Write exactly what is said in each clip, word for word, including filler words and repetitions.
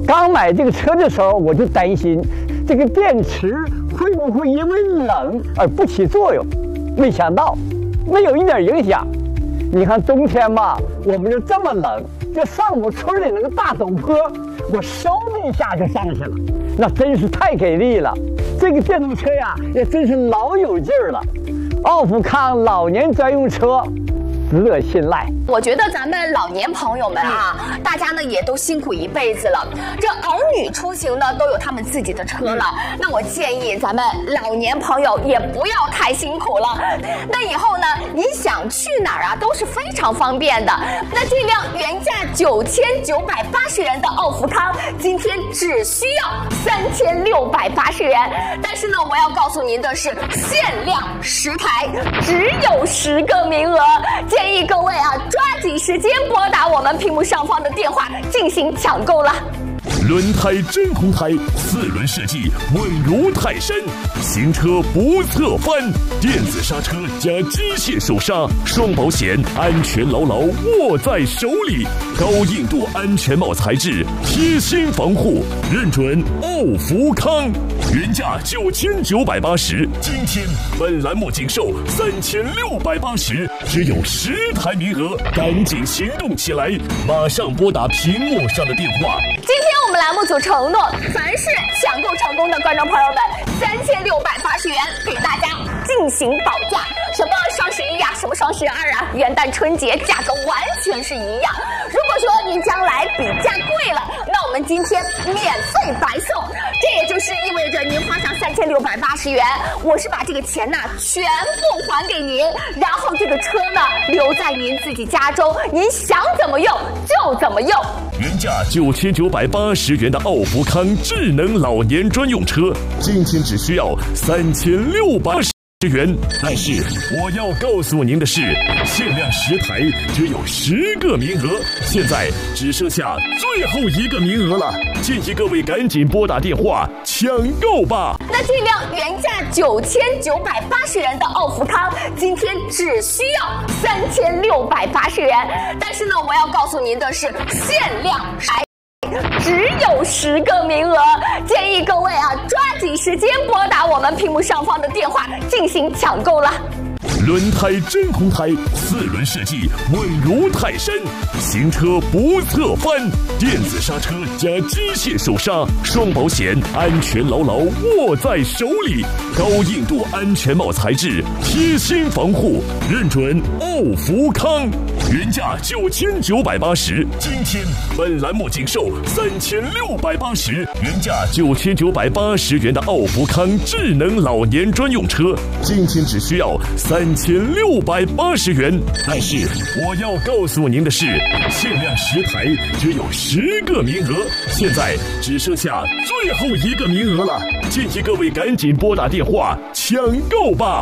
刚买这个车的时候，我就担心这个电池会不会因为冷而不起作用，没想到没有一点影响。你看冬天嘛，我们就这么冷，这上我村里那个大陡坡，我嗖的一下就上去了，那真是太给力了。这个电动车呀，也真是老有劲儿了。奥福康老年专用车，值得信赖。 我觉得咱们老年朋友们啊，大家呢也都辛苦一辈子了，这儿女出行呢都有他们自己的车了。那我建议咱们老年朋友也不要太辛苦了。那以后呢，你想去哪儿啊，都是非常方便的。那这辆原价九千九百八十元的奥福康，今天只需要三千六百八十元。但是呢，我要告诉您的是，限量十台，只有十个名额。建议各位啊，抓紧时间拨打我们屏幕上方的电话进行抢购了。 轮胎真空胎，四轮设计稳如泰山，行车不侧翻，电子刹车加机械手刹，双保险，安全牢牢握在手里。高硬度安全帽材质，贴心防护，认准奥福康。原价九千九百八十，今天本栏目仅售三千六百八十，只有十台名额，赶紧行动起来！马上拨打屏幕上的电话。 今天我们栏目组承诺，凡是抢购成功的观众朋友们，三千六百八十元给大家进行保价。什么双十一呀、啊，什么双十二啊，元旦春节价格完全是一样。如果说您将来比价贵了，那我们今天免费白送。这也就是意味着您花上三千六百八十元，我是把这个钱呢全部还给您，然后这个车呢留在您自己家中，您想怎么用就怎么用。 原价九千九百八十元的奥福康智能老年专用车，今天只需要三千六百十元。但是我要告诉您的是，限量十台，只有十个名额，现在只剩下最后一个名额了，建议各位赶紧拨打电话抢购吧。 那这辆原价九千九百八十元的奥福康，今天只需要三千六百八十元。但是呢，我要告诉您的是，限量台。只有十个名额，建议各位啊，抓紧时间拨打我们屏幕上方的电话进行抢购了。 轮胎真空胎，四轮设计稳如泰山，行车不侧翻，电子刹车加机械手刹，双保险，安全牢牢握在手里。高硬度安全帽材质，贴心防护，认准奥福康。原价九千九百八十，今天本栏目仅售三千六百八十。原价九千九百八十元的奥福康智能老年专用车，今天只需要三千六百八十元。但是我要告诉您的是，限量十台，只有十个名额，现在只剩下最后一个名额了，建议各位赶紧拨打电话抢购吧。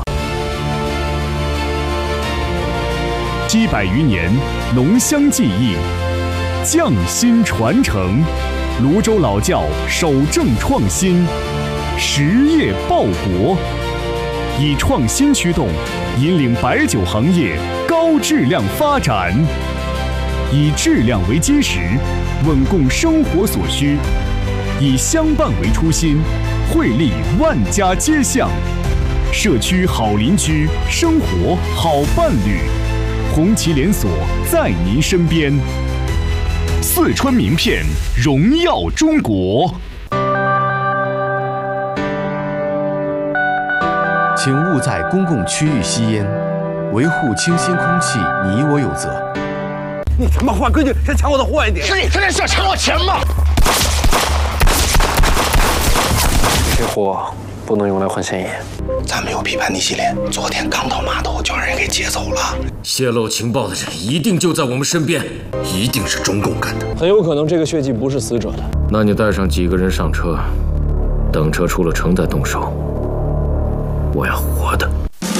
七百余年浓香技艺，匠心传承，泸州老窖守正创新，实业报国，以创新驱动，引领白酒行业高质量发展，以质量为基石，稳供生活所需，以相伴为初心，惠利万家街巷，社区好邻居，生活好伴侣。红旗连锁在您身边，四川名片荣耀中国。 请勿在公共区域吸烟，维护清新空气，你我有责。 你他妈换规矩，先抢我的货一点！ 是你天天想抢我钱吗？ 这货不能用来换现银。 咱们有批判逆洗脸，昨天刚到码头就让人给劫走了。 泄露情报的人一定就在我们身边，一定是中共干的。 很有可能这个血迹不是死者的。 那你带上几个人上车，等车出了城再动手。我要活的。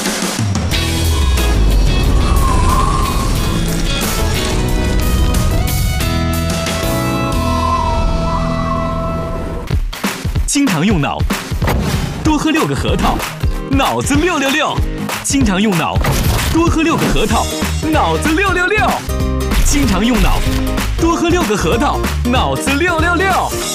经常用脑，多喝六个核桃，脑子六六六。经常用脑，多喝六个核桃，脑子六六六。经常用脑，多喝六个核桃，脑子六六六。